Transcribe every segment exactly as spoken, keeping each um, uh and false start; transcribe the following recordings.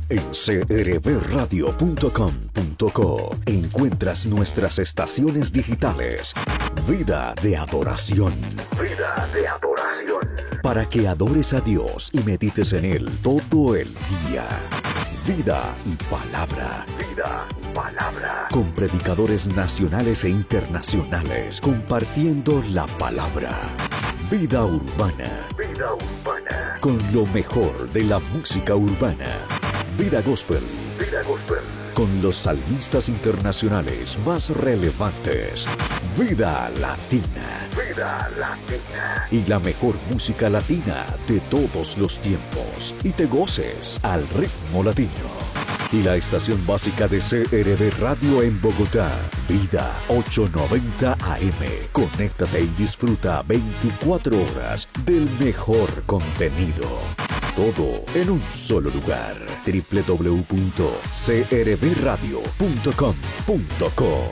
En c r b radio punto com punto co encuentras nuestras estaciones digitales. Vida de adoración. Vida de adoración. Para que adores a Dios y medites en Él todo el día. Vida y palabra. Vida y palabra. Con predicadores nacionales e internacionales compartiendo la palabra. Vida urbana. Vida urbana. Con lo mejor de la música urbana. Vida gospel. Vida gospel. Con los salmistas internacionales más relevantes. Vida latina. Vida latina. Y la mejor música latina de todos los tiempos. Y te goces al ritmo latino. Y la estación básica de C R B Radio en Bogotá, Vida ochocientos noventa A M. Conéctate y disfruta veinticuatro horas del mejor contenido. Todo en un solo lugar. doble u doble u doble u punto c r b radio punto com punto co.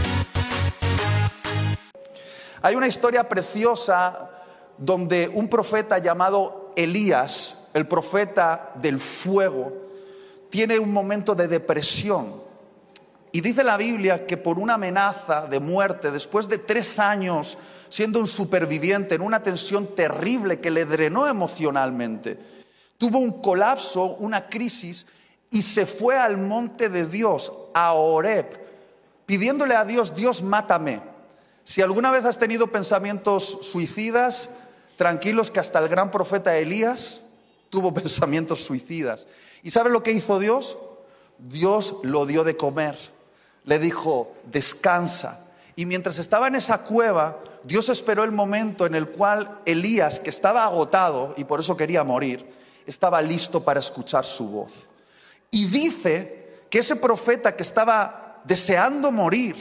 Hay una historia preciosa donde un profeta llamado Elías, el profeta del fuego, tiene un momento de depresión. Y dice la Biblia que por una amenaza de muerte, después de tres años siendo un superviviente en una tensión terrible que le drenó emocionalmente, tuvo un colapso, una crisis, y se fue al monte de Dios, a Horeb, pidiéndole a Dios: Dios, mátame. Si alguna vez has tenido pensamientos suicidas, tranquilos que hasta el gran profeta Elías tuvo pensamientos suicidas. ¿Y sabe lo que hizo Dios? Dios lo dio de comer. Le dijo: descansa. Y mientras estaba en esa cueva, Dios esperó el momento en el cual Elías, que estaba agotado y por eso quería morir, estaba listo para escuchar su voz. Y dice que ese profeta que estaba deseando morir,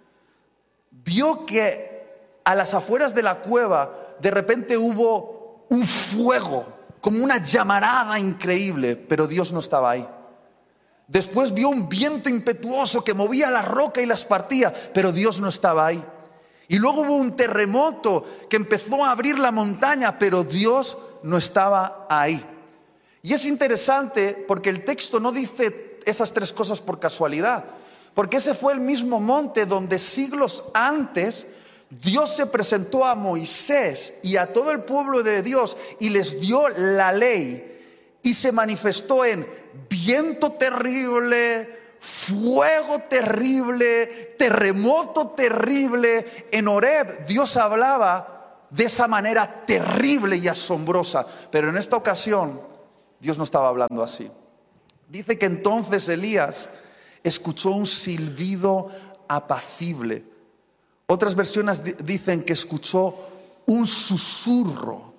vio que a las afueras de la cueva de repente hubo un fuego, como una llamarada increíble, pero Dios no estaba ahí. Después vio un viento impetuoso que movía la roca y las partía, pero Dios no estaba ahí. Y luego hubo un terremoto que empezó a abrir la montaña, pero Dios no estaba ahí. Y es interesante porque el texto no dice esas tres cosas por casualidad, porque ese fue el mismo monte donde siglos antes Dios se presentó a Moisés y a todo el pueblo de Dios y les dio la ley, y se manifestó en viento terrible, fuego terrible, terremoto terrible. En Horeb Dios hablaba de esa manera terrible y asombrosa, pero en esta ocasión Dios no estaba hablando así. Dice que entonces Elías escuchó un silbido apacible. Otras versiones dicen que escuchó un susurro.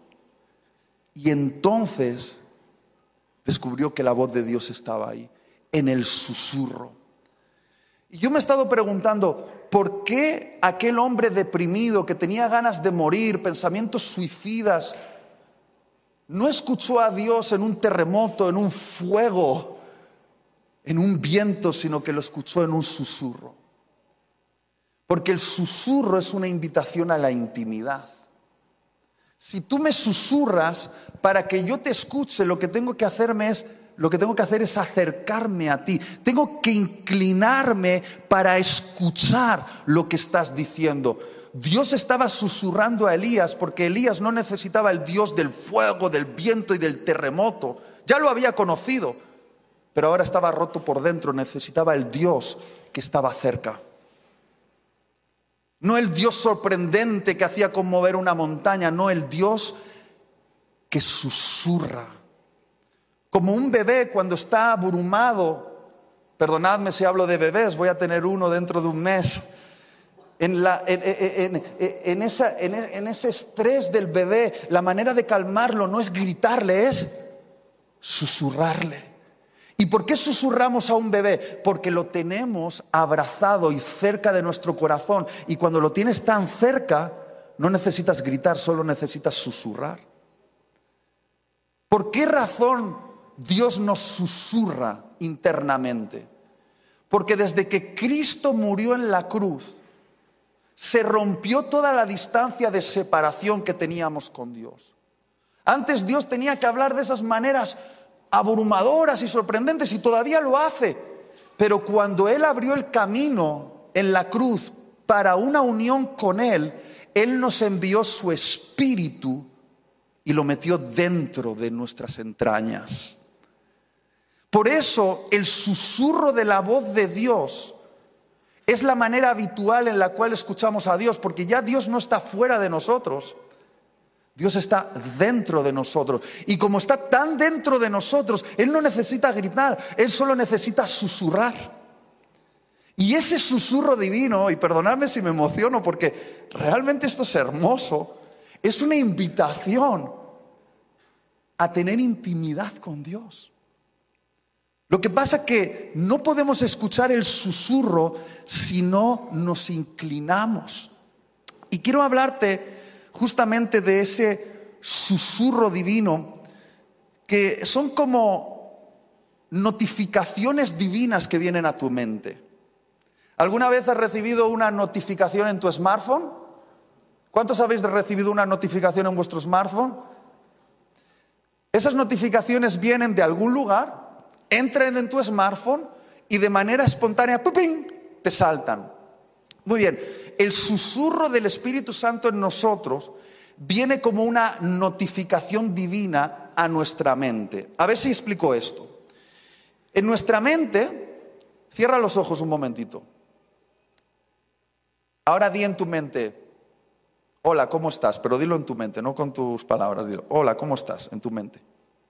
Y entonces descubrió que la voz de Dios estaba ahí, en el susurro. Y yo me he estado preguntando, ¿por qué aquel hombre deprimido que tenía ganas de morir, pensamientos suicidas, no escuchó a Dios en un terremoto, en un fuego, en un viento, sino que lo escuchó en un susurro? Porque el susurro es una invitación a la intimidad. Si tú me susurras para que yo te escuche, lo que tengo que hacerme es, lo que tengo que hacer es acercarme a ti. Tengo que inclinarme para escuchar lo que estás diciendo. Dios estaba susurrando a Elías porque Elías no necesitaba el Dios del fuego, del viento y del terremoto. Ya lo había conocido, pero ahora estaba roto por dentro. Necesitaba el Dios que estaba cerca. No el Dios sorprendente que hacía conmover una montaña, no, el Dios que susurra. Como un bebé cuando está abrumado. Perdonadme si hablo de bebés, voy a tener uno dentro de un mes. En, la, en, en, en, esa, en, en ese estrés del bebé, la manera de calmarlo no es gritarle, es susurrarle. ¿Y por qué susurramos a un bebé? Porque lo tenemos abrazado y cerca de nuestro corazón. Y cuando lo tienes tan cerca, no necesitas gritar, solo necesitas susurrar. ¿Por qué razón Dios nos susurra internamente? Porque desde que Cristo murió en la cruz, se rompió toda la distancia de separación que teníamos con Dios. Antes Dios tenía que hablar de esas maneras abrumadoras y sorprendentes, y todavía lo hace. Pero cuando Él abrió el camino en la cruz para una unión con Él, Él nos envió su Espíritu y lo metió dentro de nuestras entrañas. Por eso el susurro de la voz de Dios es la manera habitual en la cual escuchamos a Dios, porque ya Dios no está fuera de nosotros. Dios está dentro de nosotros. Y como está tan dentro de nosotros, Él no necesita gritar, Él solo necesita susurrar. Y ese susurro divino, y perdonadme si me emociono porque realmente esto es hermoso, es una invitación a tener intimidad con Dios. Lo que pasa es que no podemos escuchar el susurro si no nos inclinamos. Y quiero hablarte justamente de ese susurro divino, que son como notificaciones divinas que vienen a tu mente. ¿Alguna vez has recibido una notificación en tu smartphone? ¿Cuántos habéis recibido una notificación en vuestro smartphone? Esas notificaciones vienen de algún lugar, entran en tu smartphone y de manera espontánea ¡pum!, te saltan. Muy bien, el susurro del Espíritu Santo en nosotros viene como una notificación divina a nuestra mente. A ver si explico esto. En nuestra mente, cierra los ojos un momentito. Ahora di en tu mente, hola, ¿cómo estás? Pero dilo en tu mente, no con tus palabras. Dilo, hola, ¿cómo estás? En tu mente.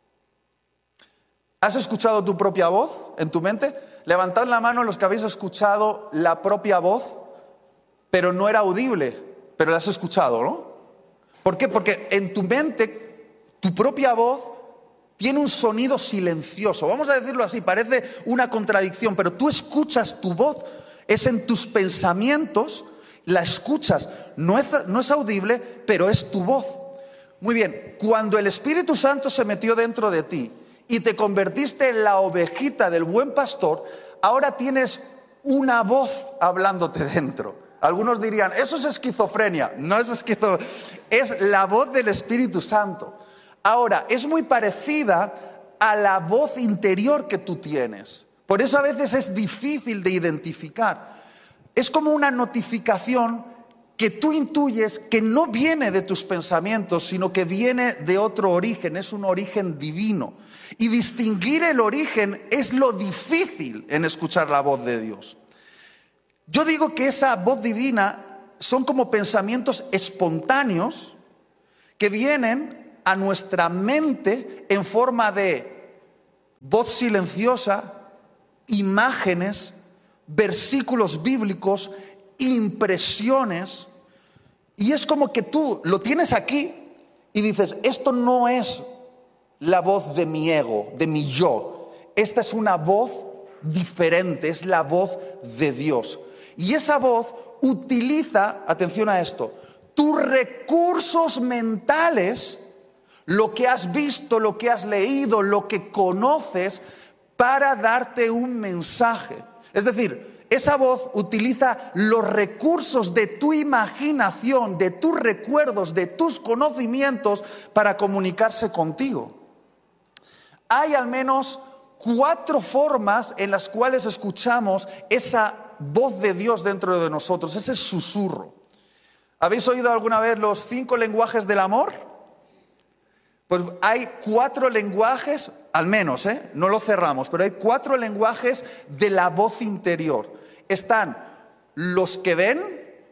¿Has escuchado tu propia voz en tu mente? Levantad la mano los que habéis escuchado la propia voz, pero no era audible, pero la has escuchado, ¿no? ¿Por qué? Porque en tu mente, tu propia voz tiene un sonido silencioso. Vamos a decirlo así, parece una contradicción, pero tú escuchas tu voz, es en tus pensamientos, la escuchas. No es, no es audible, pero es tu voz. Muy bien, cuando el Espíritu Santo se metió dentro de ti y te convertiste en la ovejita del buen pastor, ahora tienes una voz hablándote dentro. Algunos dirían, eso es esquizofrenia. No es esquizofrenia, es la voz del Espíritu Santo. Ahora, es muy parecida a la voz interior que tú tienes. Por eso a veces es difícil de identificar. Es como una notificación que tú intuyes que no viene de tus pensamientos, sino que viene de otro origen, es un origen divino. Y distinguir el origen es lo difícil en escuchar la voz de Dios. Yo digo que esa voz divina son como pensamientos espontáneos que vienen a nuestra mente en forma de voz silenciosa, imágenes, versículos bíblicos, impresiones. Y es como que tú lo tienes aquí y dices, esto no es la voz de mi ego, de mi yo. Esta es una voz diferente, es la voz de Dios. Y esa voz utiliza, atención a esto, tus recursos mentales, lo que has visto, lo que has leído, lo que conoces, para darte un mensaje. Es decir, esa voz utiliza los recursos de tu imaginación, de tus recuerdos, de tus conocimientos para comunicarse contigo. Hay al menos cuatro formas en las cuales escuchamos esa voz de Dios dentro de nosotros, ese susurro. ¿Habéis oído alguna vez los cinco lenguajes del amor? Pues hay cuatro lenguajes, al menos, ¿eh? No lo cerramos, pero hay cuatro lenguajes de la voz interior. Están los que ven,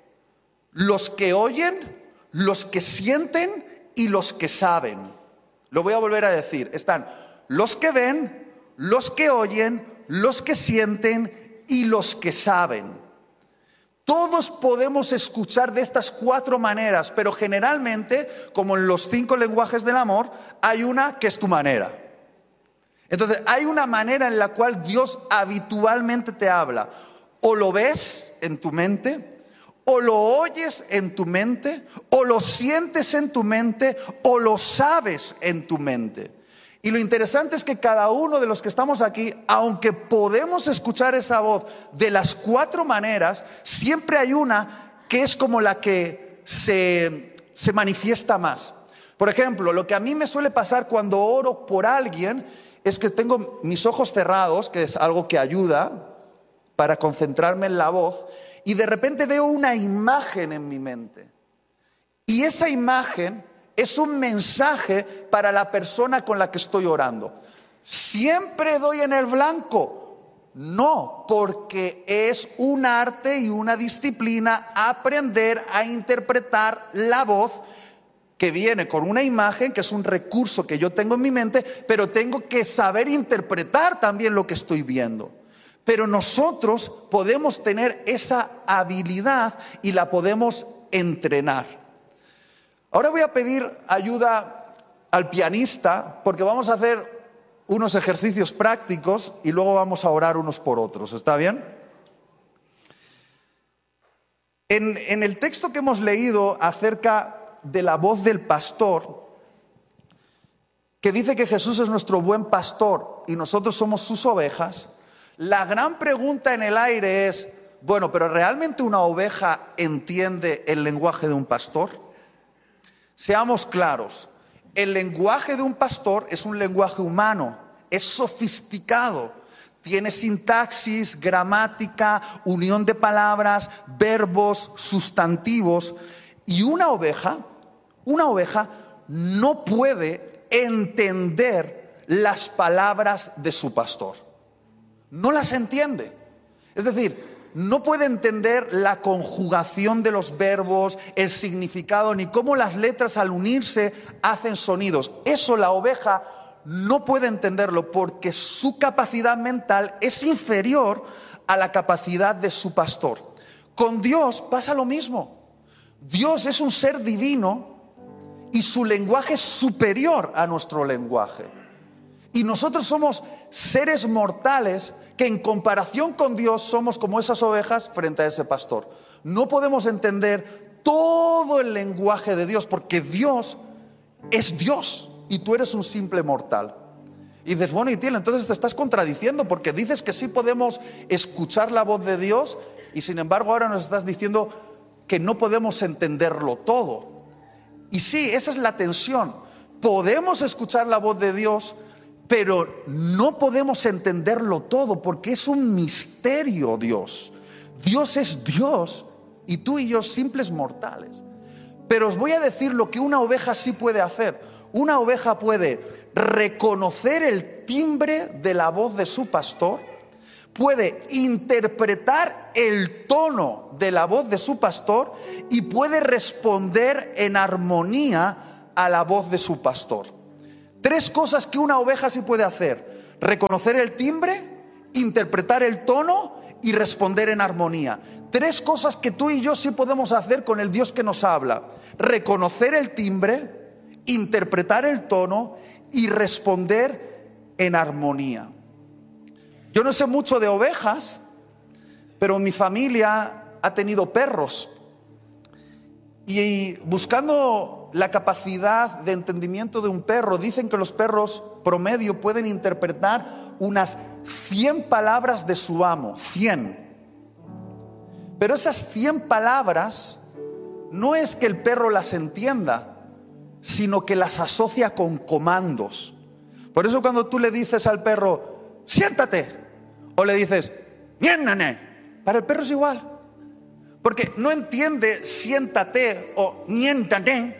los que oyen, los que sienten y los que saben. Lo voy a volver a decir. Están los que ven, los que oyen, los que sienten y los que saben. Todos podemos escuchar de estas cuatro maneras, pero generalmente, como en los cinco lenguajes del amor, hay una que es tu manera. Entonces, hay una manera en la cual Dios habitualmente te habla. O lo ves en tu mente, o lo oyes en tu mente, o lo sientes en tu mente, o lo sabes en tu mente. Y lo interesante es que cada uno de los que estamos aquí, aunque podemos escuchar esa voz de las cuatro maneras, siempre hay una que es como la que se, se manifiesta más. Por ejemplo, lo que a mí me suele pasar cuando oro por alguien es que tengo mis ojos cerrados, que es algo que ayuda para concentrarme en la voz, y de repente veo una imagen en mi mente. Y esa imagen es un mensaje para la persona con la que estoy orando. ¿Siempre doy en el blanco? No, porque es un arte y una disciplina aprender a interpretar la voz que viene con una imagen, que es un recurso que yo tengo en mi mente, pero tengo que saber interpretar también lo que estoy viendo. Pero nosotros podemos tener esa habilidad y la podemos entrenar. Ahora voy a pedir ayuda al pianista porque vamos a hacer unos ejercicios prácticos y luego vamos a orar unos por otros. ¿Está bien? En, en el texto que hemos leído acerca de la voz del pastor, que dice que Jesús es nuestro buen pastor y nosotros somos sus ovejas, la gran pregunta en el aire es, bueno, ¿pero realmente una oveja entiende el lenguaje de un pastor? Seamos claros, el lenguaje de un pastor es un lenguaje humano, es sofisticado, tiene sintaxis, gramática, unión de palabras, verbos, sustantivos, y una oveja, una oveja no puede entender las palabras de su pastor. No las entiende. Es decir, no puede entender la conjugación de los verbos, el significado, ni cómo las letras al unirse hacen sonidos. Eso la oveja no puede entenderlo porque su capacidad mental es inferior a la capacidad de su pastor. Con Dios pasa lo mismo. Dios es un ser divino y su lenguaje es superior a nuestro lenguaje. Y nosotros somos seres mortales que en comparación con Dios somos como esas ovejas frente a ese pastor. No podemos entender todo el lenguaje de Dios porque Dios es Dios y tú eres un simple mortal. Y dices, bueno, Itiel, entonces te estás contradiciendo porque dices que sí podemos escuchar la voz de Dios y sin embargo ahora nos estás diciendo que no podemos entenderlo todo. Y sí, esa es la tensión. Podemos escuchar la voz de Dios, pero no podemos entenderlo todo porque es un misterio Dios. Dios es Dios y tú y yo simples mortales. Pero os voy a decir lo que una oveja sí puede hacer. Una oveja puede reconocer el timbre de la voz de su pastor, puede interpretar el tono de la voz de su pastor y puede responder en armonía a la voz de su pastor. Tres cosas que una oveja sí puede hacer: reconocer el timbre, interpretar el tono y responder en armonía. Tres cosas que tú y yo sí podemos hacer con el Dios que nos habla: reconocer el timbre, interpretar el tono y responder en armonía. Yo no sé mucho de ovejas, pero mi familia ha tenido perros. Y buscando la capacidad de entendimiento de un perro, dicen que los perros promedio pueden interpretar unas cien palabras de su amo, cien. Pero esas cien palabras no es que el perro las entienda, sino que las asocia con comandos. Por eso cuando tú le dices al perro, siéntate, o le dices, niénane, para el perro es igual. Porque no entiende siéntate o niéntate,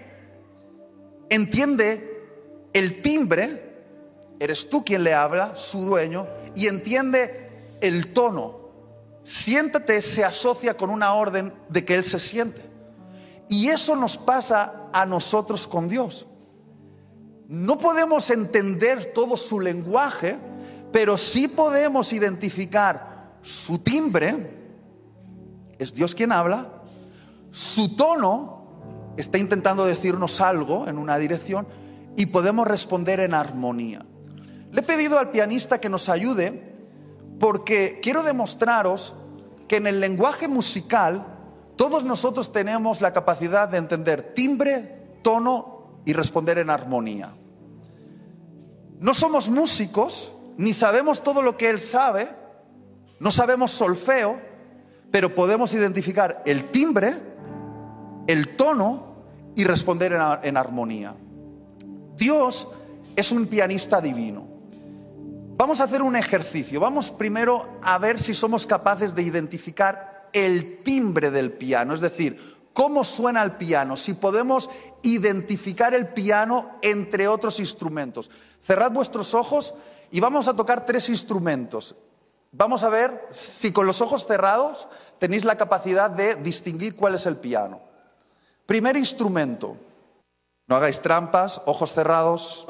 entiende el timbre, eres tú quien le habla, su dueño, y entiende el tono. Siéntate se asocia con una orden de que él se siente. Y eso nos pasa a nosotros con Dios. No podemos entender todo su lenguaje, pero sí podemos identificar su timbre. Es Dios quien habla. Su tono está intentando decirnos algo en una dirección y podemos responder en armonía. Le he pedido al pianista que nos ayude porque quiero demostraros que en el lenguaje musical todos nosotros tenemos la capacidad de entender timbre, tono y responder en armonía. No somos músicos, ni sabemos todo lo que él sabe, no sabemos solfeo, pero podemos identificar el timbre, el tono y responder en, en armonía. Dios es un pianista divino Vamos a hacer un ejercicio. Vamos primero a ver si somos capaces de identificar el timbre del piano, es decir, cómo suena el piano, si podemos identificar el piano entre otros instrumentos. Cerrad vuestros ojos y vamos a tocar tres instrumentos. Vamos a ver si con los ojos cerrados tenéis la capacidad de distinguir cuál es el piano. Primer instrumento. No hagáis trampas, ojos cerrados.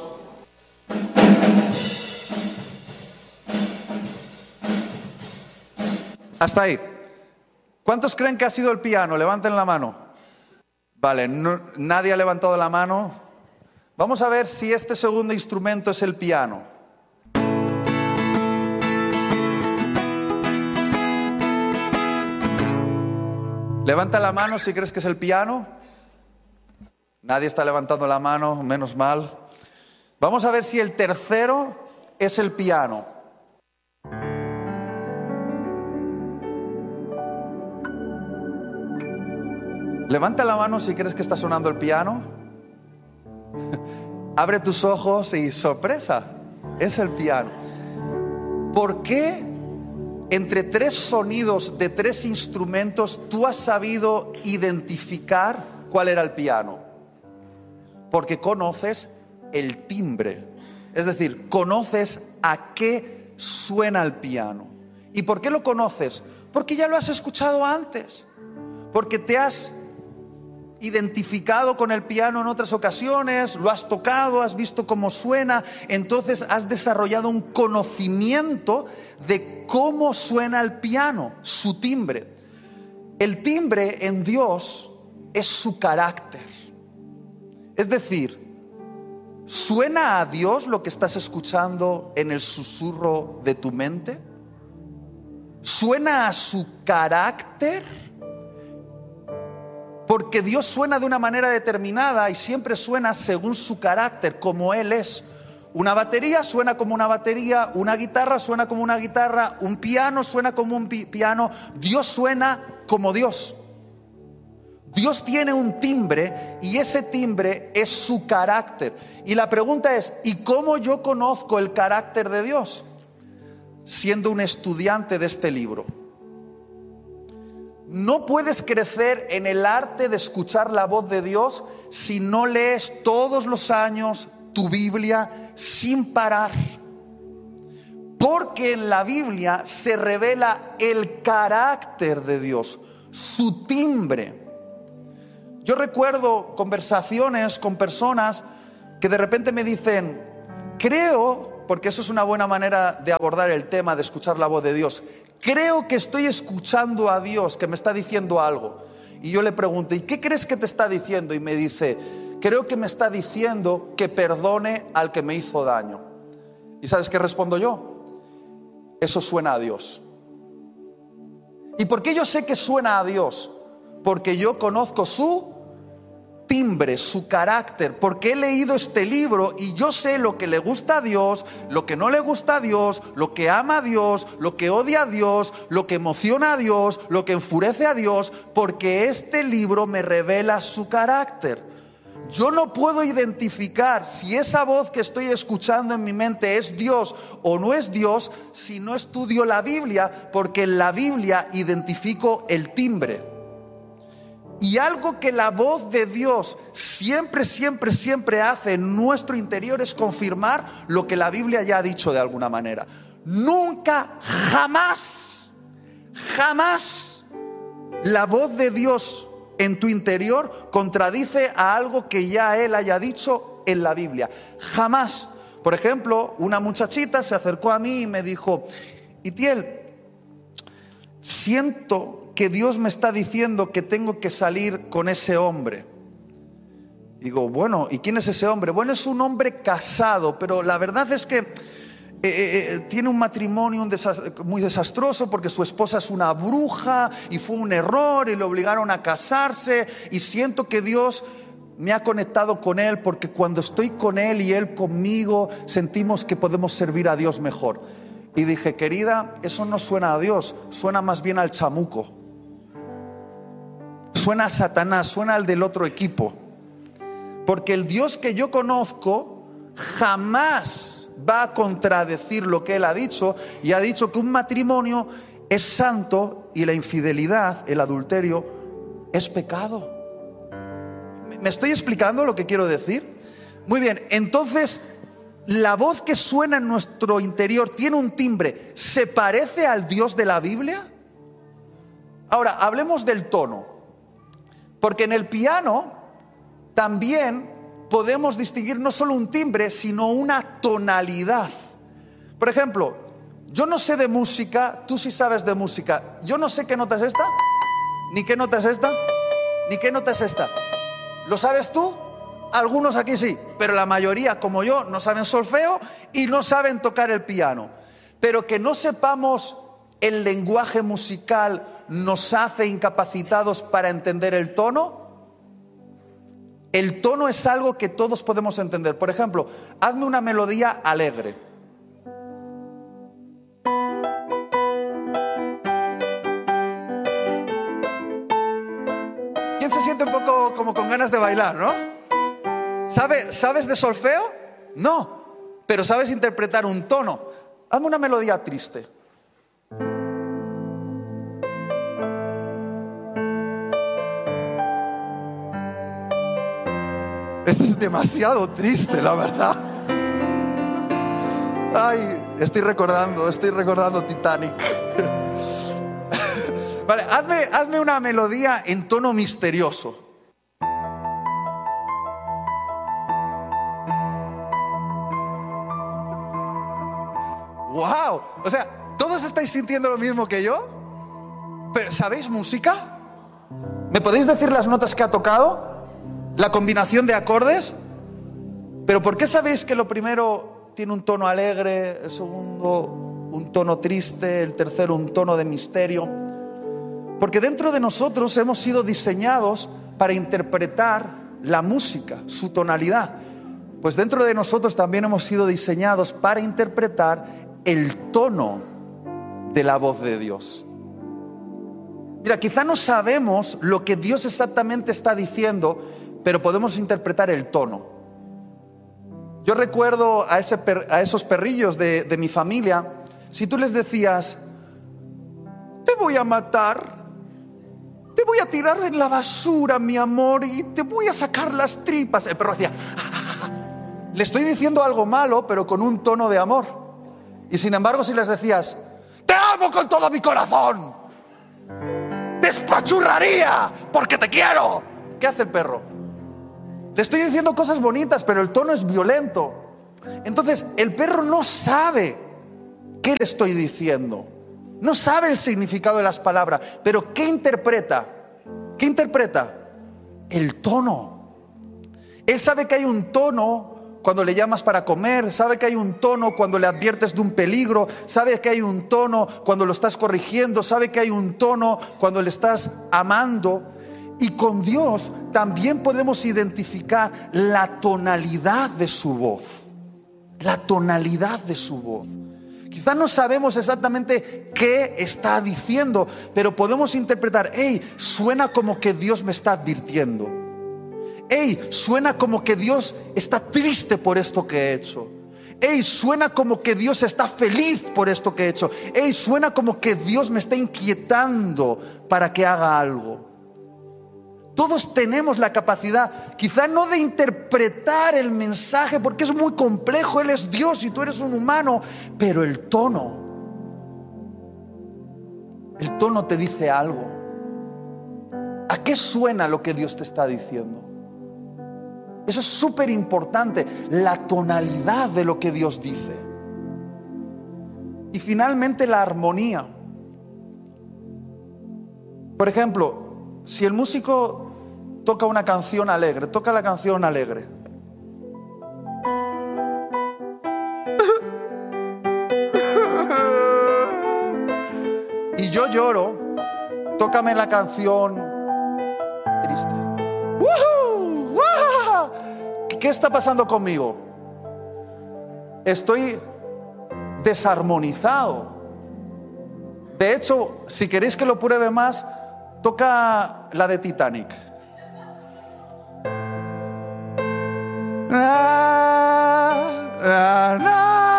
Hasta ahí. ¿Cuántos creen que ha sido el piano? Levanten la mano. Vale, no, nadie ha levantado la mano. Vamos a ver si este segundo instrumento es el piano. Levanta la mano si crees que es el piano. Nadie está levantando la mano, menos mal. Vamos a ver si el tercero es el piano. Levanta la mano si crees que está sonando el piano. Abre tus ojos y sorpresa, es el piano. ¿Por qué entre tres sonidos de tres instrumentos tú has sabido identificar cuál era el piano? Porque conoces el timbre, es decir, conoces a qué suena el piano. ¿Y por qué lo conoces? Porque ya lo has escuchado antes, porque te has identificado con el piano en otras ocasiones, lo has tocado, has visto cómo suena, entonces has desarrollado un conocimiento de cómo suena el piano, su timbre. El timbre en Dios es su carácter. Es decir, ¿suena a Dios lo que estás escuchando en el susurro de tu mente? ¿Suena a su carácter? Porque Dios suena de una manera determinada y siempre suena según su carácter, como Él es. Una batería suena como una batería, una guitarra suena como una guitarra, un piano suena como un pi- piano. Dios suena como Dios. Dios tiene un timbre y ese timbre es su carácter. Y la pregunta es, ¿y cómo yo conozco el carácter de Dios? Siendo un estudiante de este libro. No puedes crecer en el arte de escuchar la voz de Dios si no lees todos los años tu Biblia sin parar. Porque en la Biblia se revela el carácter de Dios, su timbre. Yo recuerdo conversaciones con personas que de repente me dicen, creo, porque eso es una buena manera de abordar el tema de escuchar la voz de Dios, creo que estoy escuchando a Dios que me está diciendo algo. Y yo le pregunto, ¿y qué crees que te está diciendo? Y me dice, creo que me está diciendo que perdone al que me hizo daño. ¿Y sabes qué respondo yo? Eso suena a Dios. ¿Y por qué yo sé que suena a Dios? Porque yo conozco su timbre, su carácter, porque he leído este libro y yo sé lo que le gusta a Dios, lo que no le gusta a Dios, lo que ama a Dios, lo que odia a Dios, lo que emociona a Dios, lo que enfurece a Dios, porque este libro me revela su carácter. Yo no puedo identificar si esa voz que estoy escuchando en mi mente es Dios o no es Dios si no estudio la Biblia, porque en la Biblia identifico el timbre. Y algo que la voz de Dios siempre, siempre, siempre hace en nuestro interior es confirmar lo que la Biblia ya ha dicho de alguna manera. Nunca, jamás, jamás la voz de Dios en tu interior contradice a algo que ya Él haya dicho en la Biblia. Jamás. Por ejemplo, una muchachita se acercó a mí y me dijo, Itiel, siento que Dios me está diciendo que tengo que salir con ese hombre. Digo, bueno, ¿y quién es ese hombre? Bueno, es un hombre casado, pero la verdad es que eh, eh, tiene un matrimonio un desast- muy desastroso porque su esposa es una bruja y fue un error y le obligaron a casarse, y siento que Dios me ha conectado con él porque cuando estoy con él y él conmigo sentimos que podemos servir a Dios mejor. Y dije, querida, eso no suena a Dios, suena más bien al chamuco. Suena a Satanás, suena al del otro equipo. Porque el Dios que yo conozco jamás va a contradecir lo que él ha dicho, y ha dicho que un matrimonio es santo y la infidelidad, el adulterio, es pecado. ¿Me estoy explicando lo que quiero decir? Muy bien, entonces, la voz que suena en nuestro interior tiene un timbre, ¿se parece al Dios de la Biblia? Ahora, hablemos del tono, porque en el piano también podemos distinguir no solo un timbre, sino una tonalidad. Por ejemplo, yo no sé de música, tú sí sabes de música. Yo no sé qué nota es esta, ni qué nota es esta, ni qué nota es esta. ¿Lo sabes tú? Algunos aquí sí, pero la mayoría, como yo, no saben solfeo y no saben tocar el piano. Pero que no sepamos el lenguaje musical nos hace incapacitados para entender el tono. El tono es algo que todos podemos entender. Por ejemplo, hazme una melodía alegre. ¿Quién se siente un poco como con ganas de bailar, no? ¿Sabe, ¿Sabes de solfeo? No, pero sabes interpretar un tono. Hazme una melodía triste. Esto es demasiado triste, la verdad. Ay, estoy recordando, estoy recordando Titanic. Vale, hazme, hazme una melodía en tono misterioso. ¡Wow! O sea, ¿todos estáis sintiendo lo mismo que yo? ¿Pero sabéis música? ¿Me podéis decir las notas que ha tocado? ¿La combinación de acordes? ¿Pero por qué sabéis que lo primero tiene un tono alegre, el segundo un tono triste, el tercero un tono de misterio? Porque dentro de nosotros hemos sido diseñados para interpretar la música, su tonalidad. Pues dentro de nosotros también hemos sido diseñados para interpretar el tono de la voz de Dios. Mira, quizá no sabemos lo que Dios exactamente está diciendo, pero podemos interpretar el tono. Yo recuerdo a, ese per, a esos perrillos de, de mi familia, si tú les decías, te voy a matar, te voy a tirar en la basura, mi amor, y te voy a sacar las tripas. El perro hacía, le estoy diciendo algo malo, pero con un tono de amor. Y sin embargo, si les decías, te amo con todo mi corazón, te espachurraría porque te quiero, ¿qué hace el perro? Le estoy diciendo cosas bonitas, pero el tono es violento. Entonces, el perro no sabe qué le estoy diciendo, no sabe el significado de las palabras, pero ¿qué interpreta? ¿Qué interpreta? El tono. Él sabe que hay un tono cuando le llamas para comer, sabe que hay un tono cuando le adviertes de un peligro, sabe que hay un tono cuando lo estás corrigiendo, sabe que hay un tono cuando le estás amando. Y con Dios también podemos identificar la tonalidad de su voz, la tonalidad de su voz. Quizás no sabemos exactamente qué está diciendo, pero podemos interpretar, hey, suena como que Dios me está advirtiendo. Hey, suena como que Dios está triste por esto que he hecho. Hey, suena como que Dios está feliz por esto que he hecho. Hey, suena como que Dios me está inquietando para que haga algo. Todos tenemos la capacidad, quizá no de interpretar el mensaje, porque es muy complejo. Él es Dios y tú eres un humano, pero el tono, el tono te dice algo. ¿A qué suena lo que Dios te está diciendo? Eso es súper importante, la tonalidad de lo que Dios dice. Y finalmente la armonía. Por ejemplo, si el músico toca una canción alegre, toca la canción alegre. Y yo lloro, tócame la canción triste. ¡Woohoo! ¡Wah! ¿Qué está pasando conmigo? Estoy desarmonizado. De hecho, si queréis que lo pruebe más, toca la de Titanic. Na, na, na.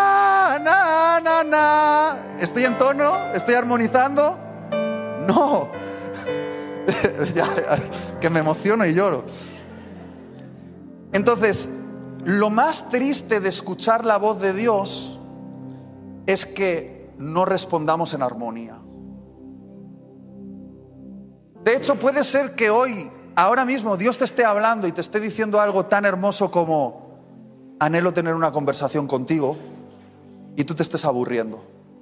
¿Estoy en tono? ¿Estoy armonizando? No. Ya, que me emociono y lloro. Entonces, lo más triste de escuchar la voz de Dios es que no respondamos en armonía. De hecho, puede ser que hoy, ahora mismo, Dios te esté hablando y te esté diciendo algo tan hermoso como: anhelo tener una conversación contigo, y tú te estés aburriendo.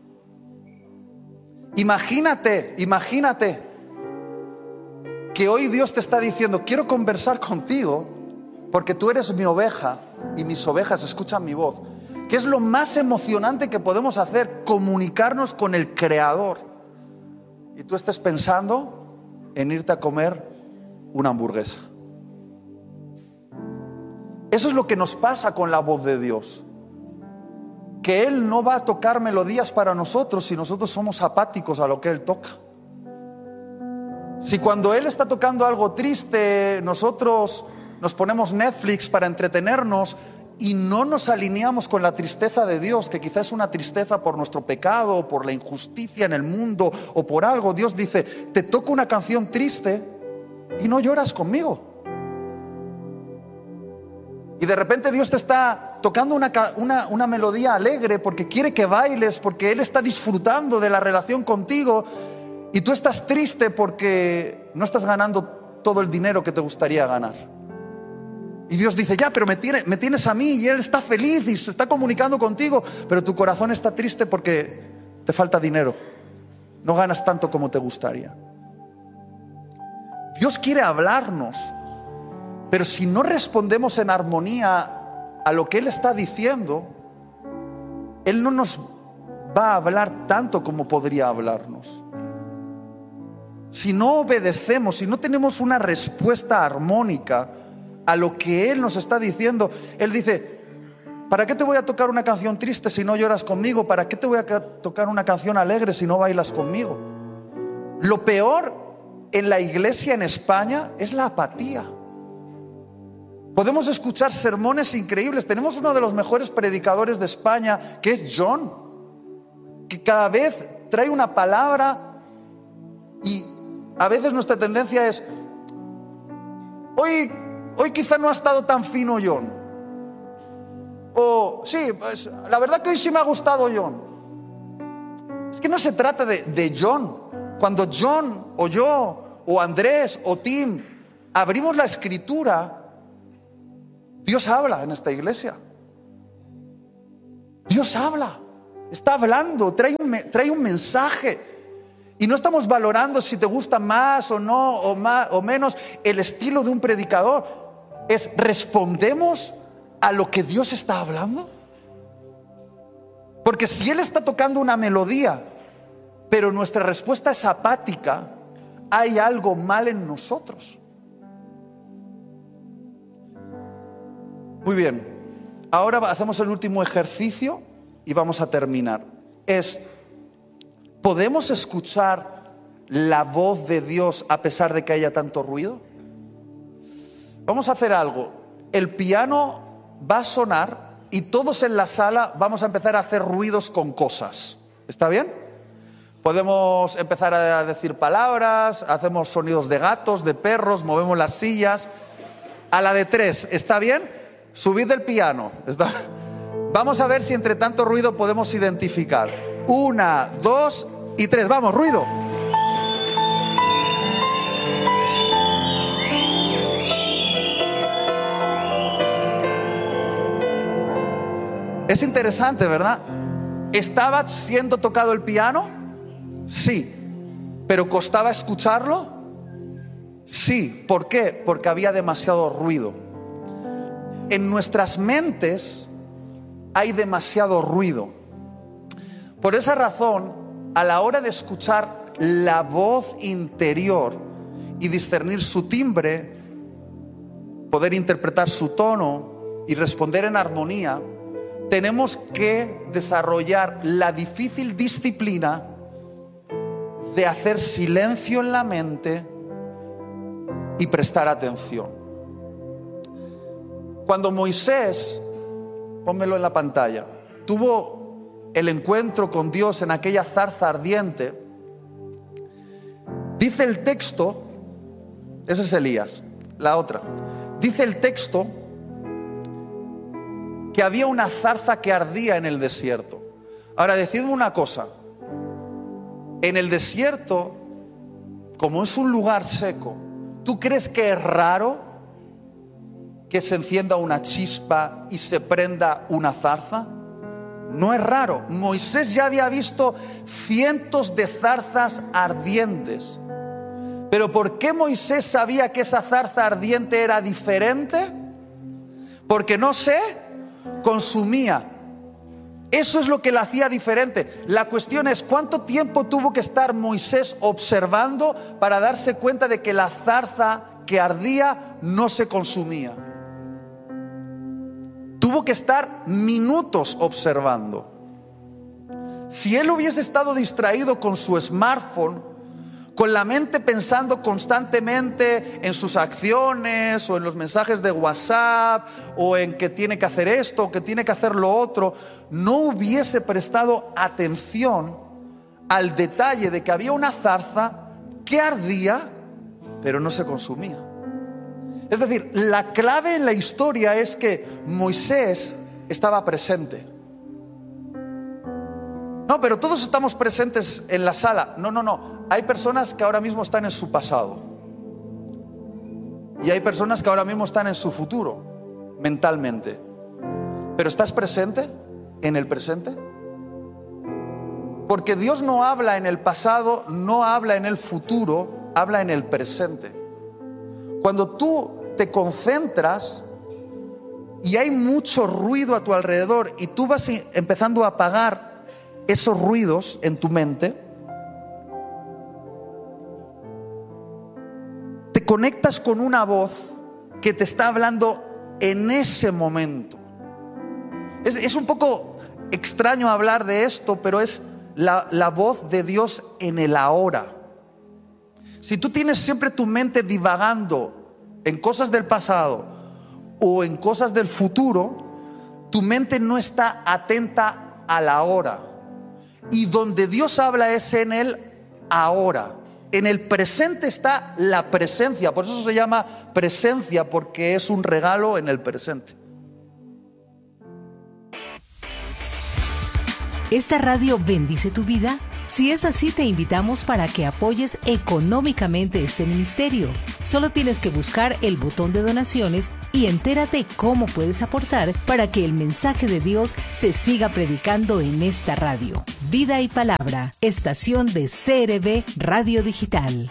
Imagínate, imagínate que hoy Dios te está diciendo: quiero conversar contigo porque tú eres mi oveja y mis ovejas escuchan mi voz. ¿Qué es lo más emocionante que podemos hacer? Comunicarnos con el Creador. Y tú estés pensando en irte a comer una hamburguesa. Eso es lo que nos pasa con la voz de Dios. Que Él no va a tocar melodías para nosotros si nosotros somos apáticos a lo que Él toca. Si cuando Él está tocando algo triste, nosotros nos ponemos Netflix para entretenernos y no nos alineamos con la tristeza de Dios, que quizás es una tristeza por nuestro pecado, por la injusticia en el mundo o por algo, Dios dice: te toco una canción triste y no lloras conmigo. Y de repente Dios te está tocando una, una, una melodía alegre porque quiere que bailes, porque Él está disfrutando de la relación contigo, y tú estás triste porque no estás ganando todo el dinero que te gustaría ganar. Y Dios dice: ya, pero me, tiene, me tienes a mí, y Él está feliz y se está comunicando contigo, pero tu corazón está triste porque te falta dinero, no ganas tanto como te gustaría. Dios quiere hablarnos, pero si no respondemos en armonía a lo que Él está diciendo, Él no nos va a hablar tanto como podría hablarnos. Si no obedecemos, si no tenemos una respuesta armónica a lo que Él nos está diciendo, Él dice: ¿para qué te voy a tocar una canción triste si no lloras conmigo? ¿Para qué te voy a tocar una canción alegre si no bailas conmigo? Lo peor en la iglesia en España es la apatía. Podemos escuchar sermones increíbles. Tenemos uno de los mejores predicadores de España, que es John, que cada vez trae una palabra, y a veces nuestra tendencia es: hoy, hoy quizá no ha estado tan fino John. O sí, pues la verdad que hoy sí me ha gustado John. Es que no se trata de, de John. Cuando John o yo o Andrés o Tim abrimos la Escritura, Dios habla en esta iglesia. Dios habla, está hablando, trae un, trae un mensaje. Y no estamos valorando si te gusta más o no, o más o menos el estilo de un predicador. Es: ¿respondemos a lo que Dios está hablando? Porque si Él está tocando una melodía, pero nuestra respuesta es apática, hay algo mal en nosotros. Muy bien, ahora hacemos el último ejercicio y vamos a terminar. Es: ¿podemos escuchar la voz de Dios a pesar de que haya tanto ruido? Vamos a hacer algo. El piano va a sonar y todos en la sala vamos a empezar a hacer ruidos con cosas. ¿Está bien? Podemos empezar a decir palabras, hacemos sonidos de gatos, de perros, movemos las sillas. A la de tres, ¿está bien? Subid el piano. ¿Está? Vamos a ver si entre tanto ruido podemos identificar. Una, dos y tres. Vamos, ruido. Es interesante, ¿verdad? ¿Estaba siendo tocado el piano? Sí. ¿Pero costaba escucharlo? Sí. ¿Por qué? Porque había demasiado ruido. En nuestras mentes hay demasiado ruido. Por esa razón, a la hora de escuchar la voz interior y discernir su timbre, poder interpretar su tono y responder en armonía, tenemos que desarrollar la difícil disciplina de hacer silencio en la mente y prestar atención. Cuando Moisés, pónmelo en la pantalla, tuvo el encuentro con Dios en aquella zarza ardiente, dice el texto, ese es Elías, la otra, dice el texto que había una zarza que ardía en el desierto. Ahora, decidme una cosa, en el desierto, como es un lugar seco, ¿tú crees que es raro que se encienda una chispa y se prenda una zarza? No es raro. Moisés ya había visto cientos de zarzas ardientes. Pero ¿por qué Moisés sabía que esa zarza ardiente era diferente? Porque no se consumía. Eso es lo que la hacía diferente. La cuestión es, ¿cuánto tiempo tuvo que estar Moisés observando para darse cuenta de que la zarza que ardía no se consumía? Tuvo que estar minutos observando. Si él hubiese estado distraído con su smartphone, con la mente pensando constantemente en sus acciones o en los mensajes de WhatsApp o en que tiene que hacer esto o que tiene que hacer lo otro, no hubiese prestado atención al detalle de que había una zarza que ardía pero no se consumía. Es decir, la clave en la historia es que Moisés estaba presente. No, pero todos estamos presentes en la sala. No, no, no. Hay personas que ahora mismo están en su pasado. Y hay personas que ahora mismo están en su futuro, mentalmente. ¿Pero estás presente en el presente? Porque Dios no habla en el pasado, no habla en el futuro, habla en el presente. Cuando tú te concentras y hay mucho ruido a tu alrededor y tú vas empezando a apagar esos ruidos en tu mente, te conectas con una voz que te está hablando en ese momento. Es, es un poco extraño hablar de esto, pero es la, la voz de Dios en el ahora. Si tú tienes siempre tu mente divagando en cosas del pasado o en cosas del futuro, tu mente no está atenta a la hora. Y donde Dios habla es en el ahora. En el presente está la presencia. Por eso se llama presencia, porque es un regalo en el presente. ¿Esta radio bendice tu vida? Si es así, te invitamos para que apoyes económicamente este ministerio. Solo tienes que buscar el botón de donaciones y entérate cómo puedes aportar para que el mensaje de Dios se siga predicando en esta radio. Vida y Palabra, estación de C R B Radio Digital.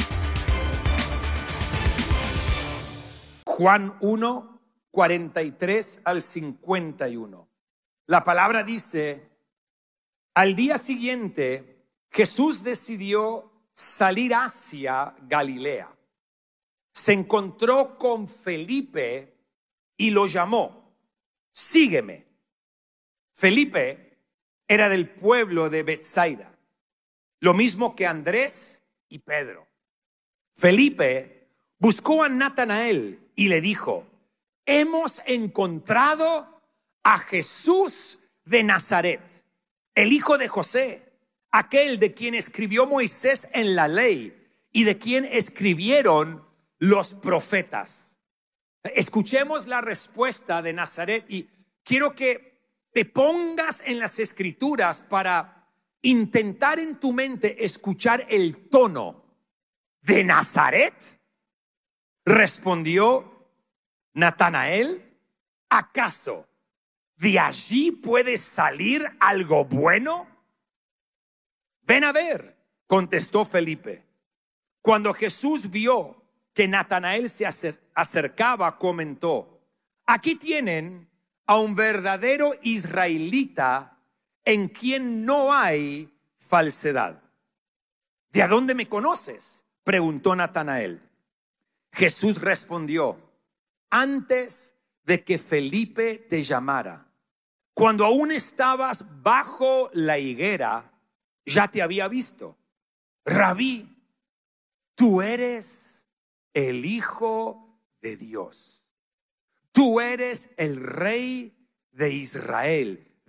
Juan uno, cuarenta y tres al cincuenta y uno. La palabra dice: al día siguiente, Jesús decidió salir hacia Galilea. Se encontró con Felipe y lo llamó: sígueme. Felipe era del pueblo de Betsaida, lo mismo que Andrés y Pedro. Felipe buscó a Natanael y le dijo: hemos encontrado a Jesús de Nazaret, el hijo de José, aquel de quien escribió Moisés en la ley y de quien escribieron los profetas. Escuchemos la respuesta de Nazaret y quiero que te pongas en las escrituras para intentar en tu mente escuchar el tono. ¿De Nazaret? Respondió Natanael: ¿acaso de allí puede salir algo bueno? Ven a ver, contestó Felipe. Cuando Jesús vio que Natanael se acercaba, comentó: aquí tienen a un verdadero israelita en quien no hay falsedad. ¿De a dónde me conoces?, preguntó Natanael. Jesús respondió: antes de que Felipe te llamara, cuando aún estabas bajo la higuera, ya te había visto. Rabí, tú eres el Hijo de Dios. Tú eres el Rey de Israel.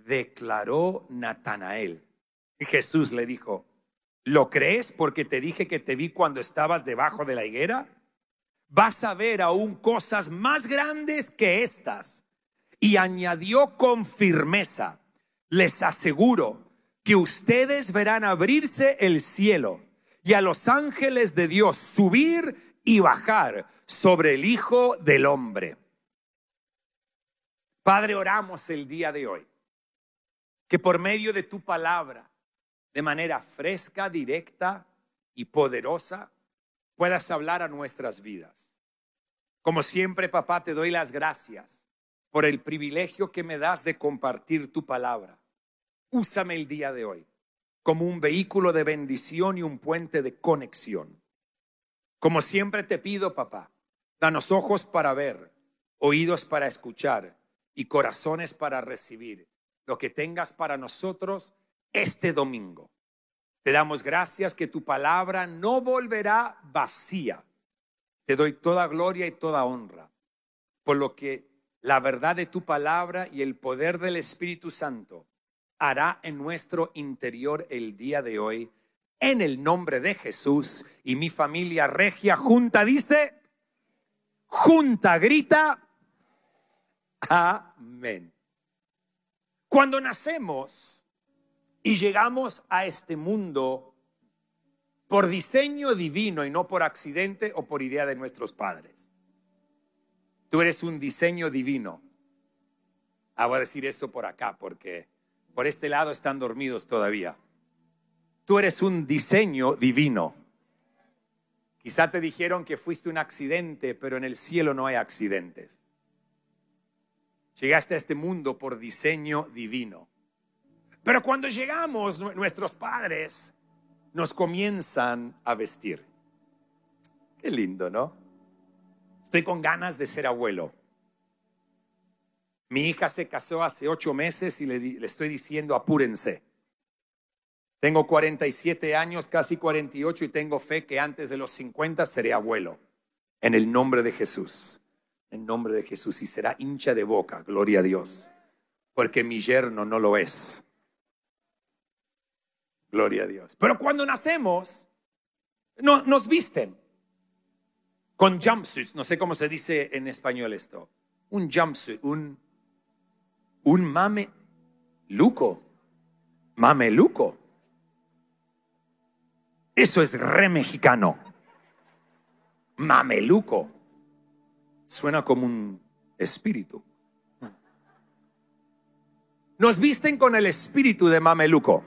declaró Natanael. Y Jesús le dijo: ¿lo crees porque te dije que te vi cuando estabas debajo de la higuera? Vas a ver aún cosas más grandes que estas. Y añadió con firmeza: les aseguro que ustedes verán abrirse el cielo y a los ángeles de Dios subir y bajar sobre el Hijo del Hombre. Padre, oramos el día de hoy que por medio de tu palabra, de manera fresca, directa y poderosa, puedas hablar a nuestras vidas. Como siempre, papá, te doy las gracias por el privilegio que me das de compartir tu palabra. Úsame el día de hoy como un vehículo de bendición y un puente de conexión. Como siempre te pido, papá, danos ojos para ver, oídos para escuchar y corazones para recibir lo que tengas para nosotros este domingo. Te damos gracias que tu palabra no volverá vacía. Te doy toda gloria y toda honra por lo que la verdad de tu palabra y el poder del Espíritu Santo hará en nuestro interior el día de hoy, en el nombre de Jesús. Y mi familia regia junta dice, junta grita, amén. Cuando nacemos y llegamos a este mundo por diseño divino y no por accidente o por idea de nuestros padres. Tú eres un diseño divino. Ah, voy a decir eso por acá porque por este lado están dormidos todavía. Tú eres un diseño divino. Quizá te dijeron que fuiste un accidente, pero en el cielo no hay accidentes. Llegaste a este mundo por diseño divino. Pero cuando llegamos, nuestros padres nos comienzan a vestir. Qué lindo, ¿no? Estoy con ganas de ser abuelo. Mi hija se casó hace ocho meses y le, le estoy diciendo apúrense. Tengo cuarenta y siete años, casi cuarenta y ocho, y tengo fe que antes de los cincuenta seré abuelo. En el nombre de Jesús. En nombre de Jesús. Y será hincha de boca, gloria a Dios. Porque mi yerno no lo es. Gloria a Dios. Pero cuando nacemos, no, nos visten con jumpsuits. No sé cómo se dice en español esto. Un jumpsuit, un, un mameluco. Mameluco. Eso es re mexicano. Mameluco. Suena como un espíritu. Nos visten con el espíritu de mameluco.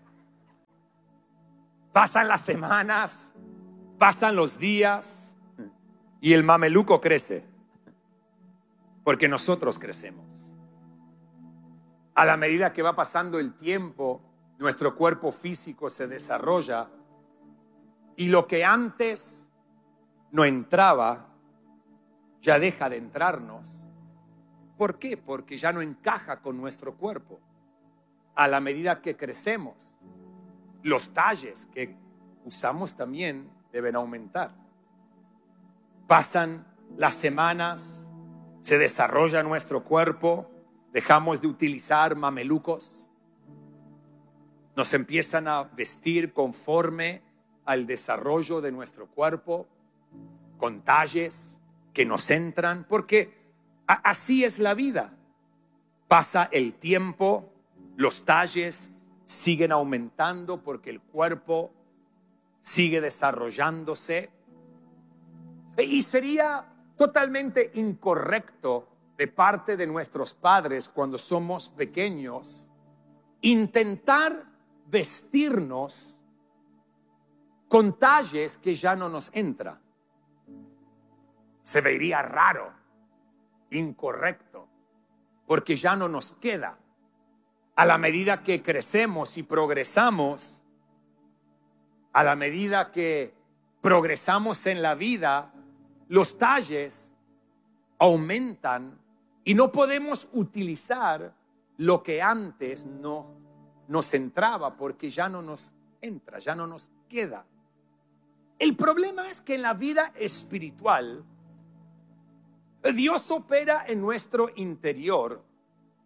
Pasan las semanas, pasan los días y el mameluco crece. Porque nosotros crecemos. A la medida que va pasando el tiempo, nuestro cuerpo físico se desarrolla y lo que antes no entraba, ya deja de entrarnos. ¿Por qué? Porque ya no encaja con nuestro cuerpo. A la medida que crecemos, los talles que usamos también deben aumentar. Pasan las semanas, se desarrolla nuestro cuerpo, dejamos de utilizar mamelucos, nos empiezan a vestir conforme al desarrollo de nuestro cuerpo, con talles que nos entran, porque así es la vida. Pasa el tiempo, los talles siguen aumentando porque el cuerpo sigue desarrollándose. Y sería totalmente incorrecto de parte de nuestros padres cuando somos pequeños intentar vestirnos con talles que ya no nos entran. Se vería raro, incorrecto, porque ya no nos queda. A la medida que crecemos y progresamos, a la medida que progresamos en la vida, los talles aumentan y no podemos utilizar lo que antes no nos entraba porque ya no nos entra, ya no nos queda. El problema es que en la vida espiritual, Dios opera en nuestro interior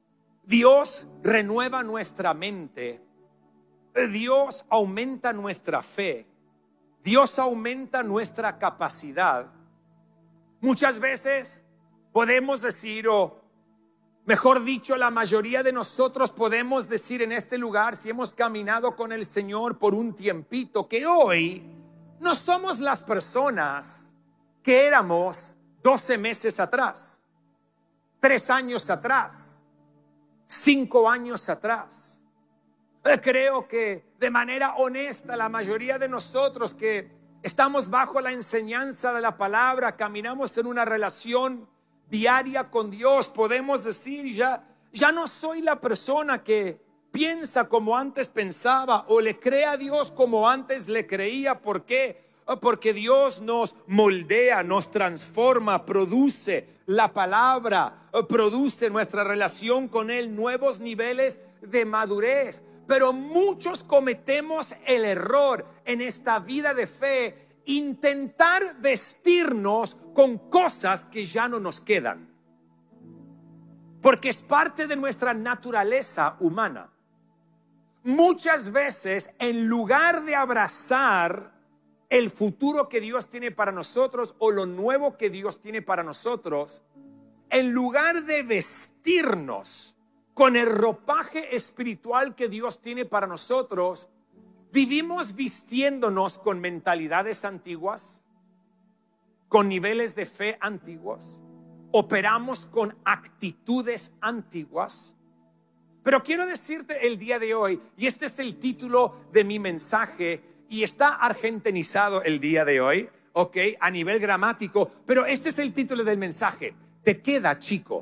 Dios renueva nuestra mente. Dios aumenta nuestra fe. Dios aumenta nuestra capacidad. Muchas veces podemos decir, o mejor dicho, la mayoría de nosotros podemos decir en este lugar, si hemos caminado con el Señor por un tiempito, que hoy no somos las personas que éramos doce meses atrás, tres años atrás, cinco años atrás. Creo que de manera honesta la mayoría de nosotros que estamos bajo la enseñanza de la palabra, caminamos en una relación diaria con Dios, podemos decir, ya, ya no soy la persona que piensa como antes pensaba o le cree a Dios como antes le creía. ¿Por qué? Porque Dios nos moldea, nos transforma, produce la palabra, produce nuestra relación con Él, nuevos niveles de madurez. Pero muchos cometemos el error en esta vida de fe, intentar vestirnos con cosas que ya no nos quedan. Porque es parte de nuestra naturaleza humana. Muchas veces, en lugar de abrazar el futuro que Dios tiene para nosotros o lo nuevo que Dios tiene para nosotros, en lugar de vestirnos con el ropaje espiritual que Dios tiene para nosotros, vivimos vistiéndonos con mentalidades antiguas, con niveles de fe antiguos, operamos con actitudes antiguas. Pero quiero decirte el día de hoy, y este es el título de mi mensaje, y está argentinizado el día de hoy, ok, a nivel gramático, pero este es el título del mensaje: te queda chico.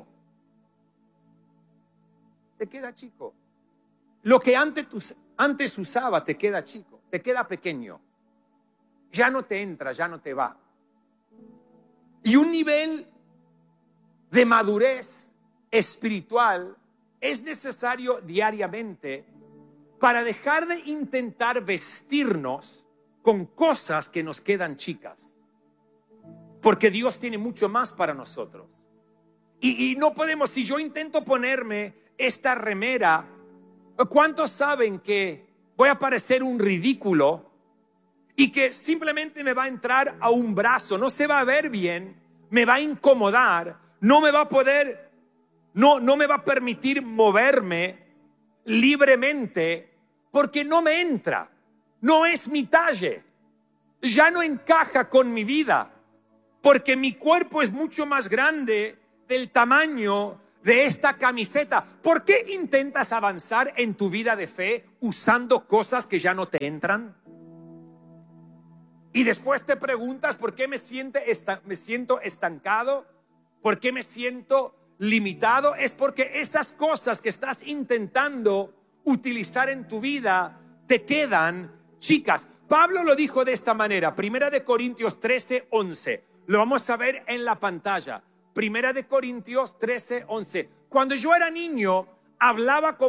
Te queda chico. Lo que antes, antes usaba te queda chico, te queda pequeño. Ya no te entra, ya no te va. Y un nivel de madurez espiritual es necesario diariamente para dejar de intentar vestirnos con cosas que nos quedan chicas. Porque Dios tiene mucho más para nosotros. Y, y no podemos, si yo intento ponerme esta remera, ¿cuántos saben que voy a parecer un ridículo y que simplemente me va a entrar a un brazo? No se va a ver bien, me va a incomodar, no me va a poder, no, no me va a permitir moverme libremente porque no me entra, no es mi talle, ya no encaja con mi vida, porque mi cuerpo es mucho más grande del tamaño de esta camiseta. ¿Por qué intentas avanzar en tu vida de fe usando cosas que ya no te entran? Y después te preguntas por qué me, siente esta, me siento estancado, por qué me siento limitado. Es porque esas cosas que estás intentando utilizar en tu vida te quedan chicas. Pablo lo dijo de esta manera, Primera de Corintios trece, once. Lo vamos a ver en la pantalla. Primera de Corintios trece, once. Cuando yo era niño, hablaba con